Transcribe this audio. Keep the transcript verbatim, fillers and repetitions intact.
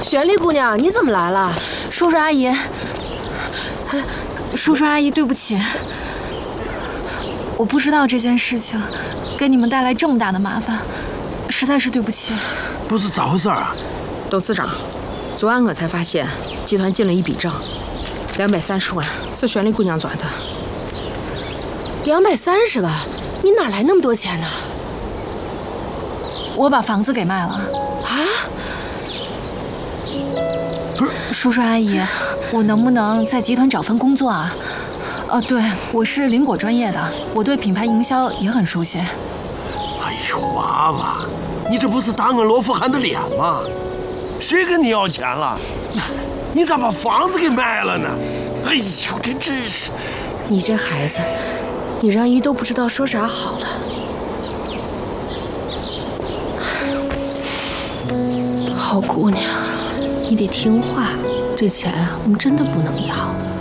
绚丽姑娘，你怎么来了？ 叔叔阿姨，叔叔阿姨，对不起，我不知道这件事情给你们带来这么大的麻烦，实在是对不起。 不是咋回事啊？ 董事长，昨晚我才发现集团进了一笔账，两百三十万是绚丽姑娘转的。两百三十万？你哪来那么多钱呢？ 我把房子给卖了。 啊？ 不是， 叔叔阿姨，我能不能在集团找份工作啊？哦，对，我是林果专业的，我对品牌营销也很熟悉。 哎呦，娃娃，你这不是打我罗富涵的脸吗？谁跟你要钱了？你咋把房子给卖了呢？哎呦，这真是…… 你这孩子，你让姨都不知道说啥好了。好姑娘，你得听话，这钱啊，我们真的不能要。